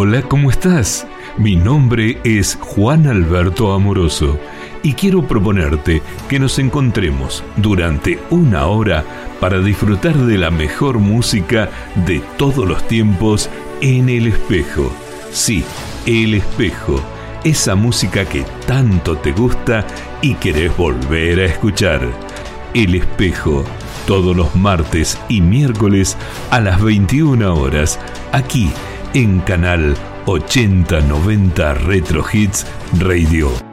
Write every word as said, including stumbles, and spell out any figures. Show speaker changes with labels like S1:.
S1: Hola, ¿cómo estás? Mi nombre es Juan Alberto Amoroso y quiero proponerte que nos encontremos durante una hora para disfrutar de la mejor música de todos los tiempos en El Espejo. Sí, El Espejo, esa música que tanto te gusta y querés volver a escuchar. El Espejo, todos los martes y miércoles a las veintiuna horas, aquí en Canal ochenta noventa Retro Hits Radio.